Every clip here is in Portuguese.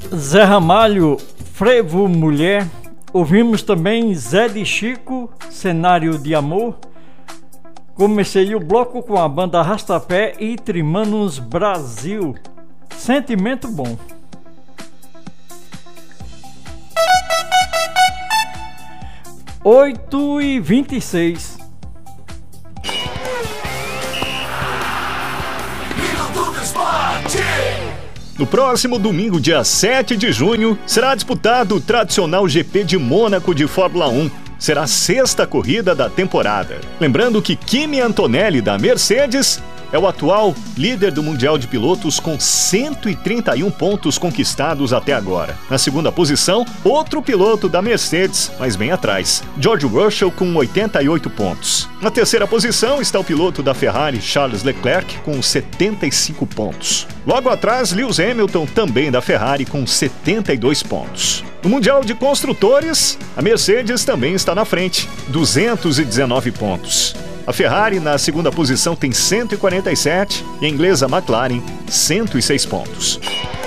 Zé Ramalho, Frevo Mulher. Ouvimos também Zé de Chico, Cenário de Amor. Comecei o bloco com a banda Arrastapé e Trimanos Brasil, Sentimento Bom. Oito e 26. No próximo domingo, dia 7 de junho, será disputado o tradicional GP de Mônaco de Fórmula 1. Será a 6ª corrida da temporada. Lembrando que Kimi Antonelli, da Mercedes, é o atual líder do Mundial de Pilotos com 131 pontos conquistados até agora. Na segunda posição, outro piloto da Mercedes, mas bem atrás, George Russell com 88 pontos. Na terceira posição está o piloto da Ferrari, Charles Leclerc, com 75 pontos. Logo atrás, Lewis Hamilton, também da Ferrari, com 72 pontos. No Mundial de Construtores, a Mercedes também está na frente, 219 pontos. A Ferrari, na segunda posição, tem 147 e a inglesa McLaren, 106 pontos.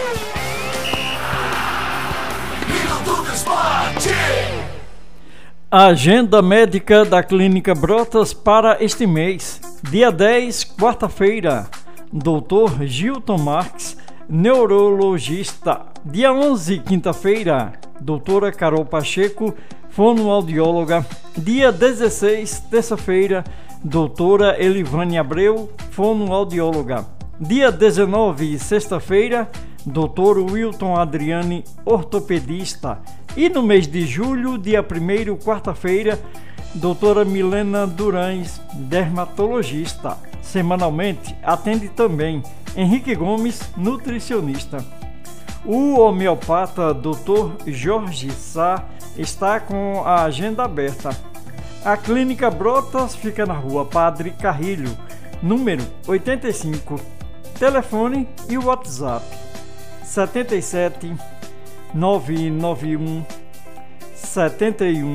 A agenda médica da Clínica Brotas para este mês. Dia 10, quarta-feira, Dr. Gilton Marques, neurologista. Dia 11, quinta-feira, doutora Carol Pacheco, fonoaudióloga. Dia 16, terça-feira, doutora Elivane Abreu, fonoaudióloga. Dia 19, sexta-feira, doutor Wilton Adriane, ortopedista. E no mês de julho, dia 1º, quarta-feira, doutora Milena Durães, dermatologista. Semanalmente, atende também Henrique Gomes, nutricionista. O homeopata Dr. Jorge Sá está com a agenda aberta. A Clínica Brotas fica na rua Padre Carrilho, número 85. Telefone e WhatsApp 77 991 71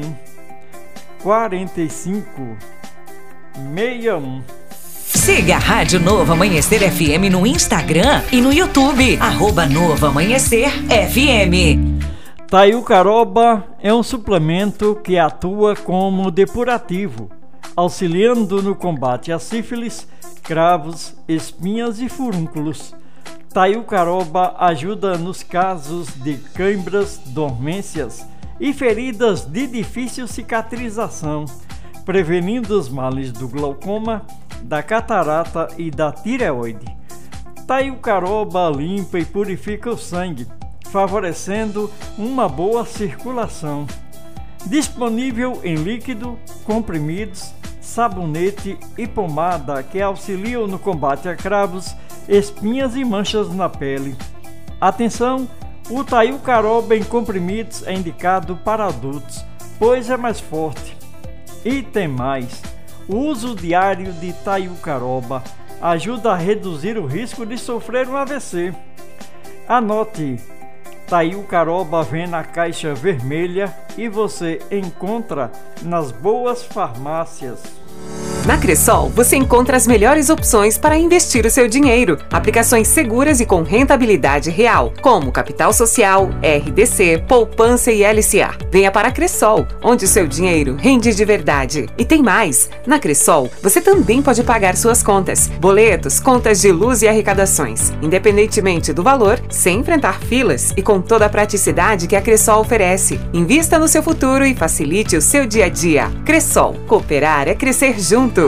45 61. Siga a Rádio Novo Amanhecer FM no Instagram e no YouTube, @Novo Amanhecer FM. Taiucaroba é um suplemento que atua como depurativo, auxiliando no combate à sífilis, cravos, espinhas e furúnculos. Taiucaroba ajuda nos casos de cãibras, dormências e feridas de difícil cicatrização, prevenindo os males do glaucoma, da catarata e da tireoide. Taiucaroba limpa e purifica o sangue, favorecendo uma boa circulação. Disponível em líquido, comprimidos, sabonete e pomada que auxiliam no combate a cravos, espinhas e manchas na pele. Atenção! O Taiucaroba em comprimidos é indicado para adultos, pois é mais forte. E tem mais: o uso diário de Taiucaroba ajuda a reduzir o risco de sofrer um AVC. Anote: Taiucaroba vem na caixa vermelha e você encontra nas boas farmácias. Na Cressol, você encontra as melhores opções para investir o seu dinheiro. Aplicações seguras e com rentabilidade real, como Capital Social, RDC, Poupança e LCA. Venha para a Cressol, onde o seu dinheiro rende de verdade. E tem mais! Na Cressol, você também pode pagar suas contas, boletos, contas de luz e arrecadações, independentemente do valor, sem enfrentar filas e com toda a praticidade que a Cressol oferece. Invista no seu futuro e facilite o seu dia a dia. Cressol, cooperar é crescer junto.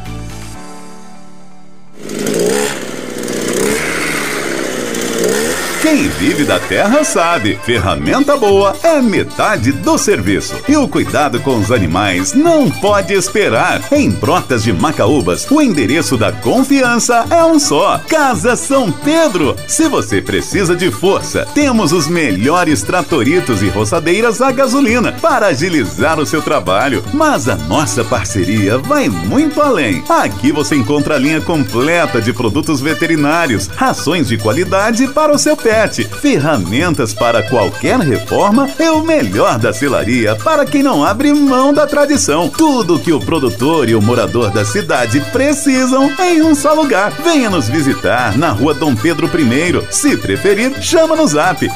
Quem vive da terra sabe, ferramenta boa é metade do serviço. E o cuidado com os animais não pode esperar. Em Brotas de Macaúbas, o endereço da confiança é um só: Casa São Pedro. Se você precisa de força, temos os melhores tratoritos e roçadeiras a gasolina para agilizar o seu trabalho. Mas a nossa parceria vai muito além. Aqui você encontra a linha completa de produtos veterinários, rações de qualidade para o seu pet 77. Ferramentas para qualquer reforma é o melhor da selaria para quem não abre mão da tradição. Tudo que o produtor e o morador da cidade precisam em um só lugar. Venha nos visitar na Rua Dom Pedro I. Se preferir, chama no zap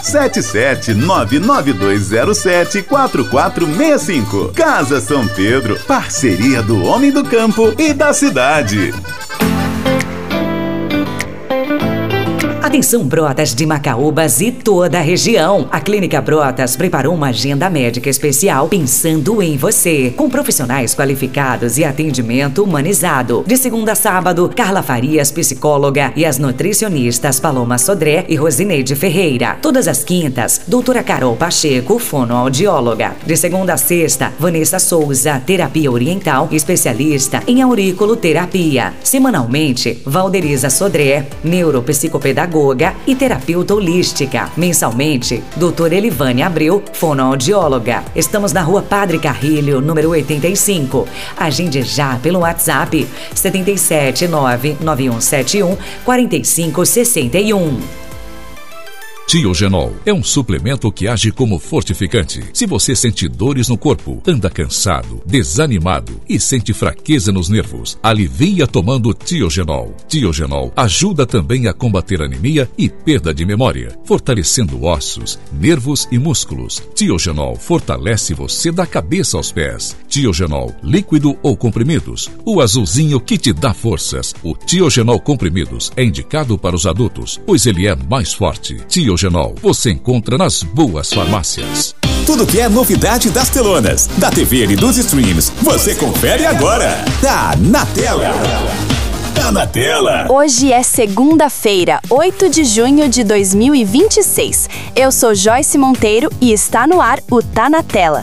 77992074465. Casa São Pedro, parceria do homem do campo e da cidade. Atenção, Brotas de Macaúbas e toda a região. A Clínica Brotas preparou uma agenda médica especial pensando em você, com profissionais qualificados e atendimento humanizado. De segunda a sábado, Carla Farias, psicóloga, e as nutricionistas Paloma Sodré e Rosineide Ferreira. Todas as quintas, doutora Carol Pacheco, fonoaudióloga. De segunda a sexta, Vanessa Souza, terapia oriental, especialista em auriculoterapia. Semanalmente, Valderiza Sodré, neuropsicopedagoga e terapeuta holística. Mensalmente, doutora Elivane Abreu, fonoaudióloga. Estamos na Rua Padre Carrilho, número 85. Agende já pelo WhatsApp 77991714561. Tiogenol é um suplemento que age como fortificante. Se você sente dores no corpo, anda cansado, desanimado e sente fraqueza nos nervos, alivia tomando Tiogenol. Tiogenol ajuda também a combater anemia e perda de memória, fortalecendo ossos, nervos e músculos. Tiogenol fortalece você da cabeça aos pés. Tiogenol, líquido ou comprimidos, o azulzinho que te dá forças. O Tiogenol comprimidos é indicado para os adultos, pois ele é mais forte. Tiogenol você encontra nas boas farmácias. Tudo que é novidade das telonas, da TV e dos streams, você confere agora. Tá na tela. Tá na tela. Hoje é segunda-feira, 8 de junho de 2026. Eu sou Joyce Monteiro e está no ar o Tá na Tela.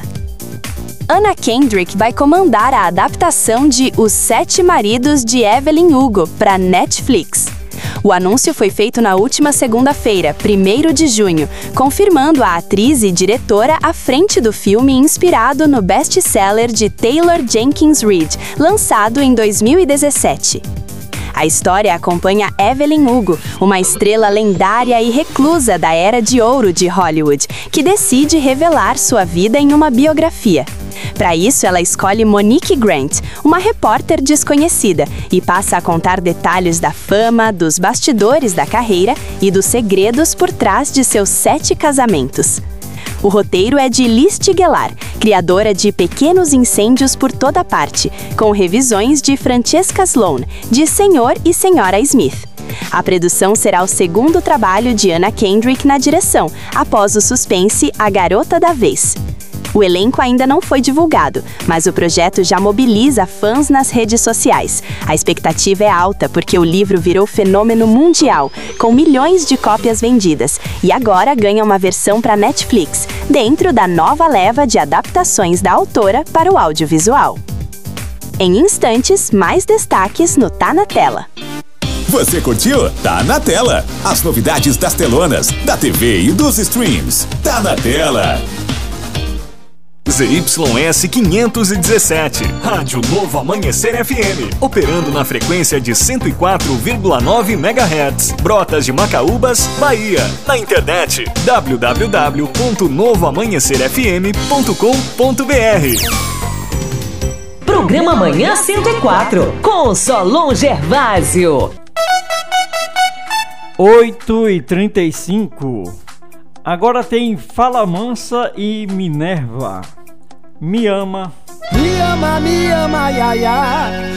Anna Kendrick vai comandar a adaptação de Os Sete Maridos de Evelyn Hugo para Netflix. O anúncio foi feito na última segunda-feira, 1º de junho, confirmando a atriz e diretora à frente do filme inspirado no best-seller de Taylor Jenkins Reid, lançado em 2017. A história acompanha Evelyn Hugo, uma estrela lendária e reclusa da Era de Ouro de Hollywood, que decide revelar sua vida em uma biografia. Para isso, ela escolhe Monique Grant, uma repórter desconhecida, e passa a contar detalhes da fama, dos bastidores da carreira e dos segredos por trás de seus 7 casamentos. O roteiro é de Liz Tigelaar, criadora de Pequenos Incêndios por Toda Parte, com revisões de Francesca Sloan, de Senhor e Senhora Smith. A produção será o segundo trabalho de Anna Kendrick na direção, após o suspense A Garota da Vez. O elenco ainda não foi divulgado, mas o projeto já mobiliza fãs nas redes sociais. A expectativa é alta porque o livro virou fenômeno mundial, com milhões de cópias vendidas, e agora ganha uma versão para Netflix, dentro da nova leva de adaptações da autora para o audiovisual. Em instantes, mais destaques no Tá na Tela. Você curtiu? Tá na tela. As novidades das telonas, da TV e dos streams. Tá na tela. ZYS 517, Rádio Novo Amanhecer FM, operando na frequência de 104,9 MHz, Brotas de Macaúbas, Bahia. Na internet, www.novoamanhecerfm.com.br. Programa Manhã 104, com Solon Gervásio. 8h35. Agora tem Fala Mansa e Minerva. Me ama, ia, ia.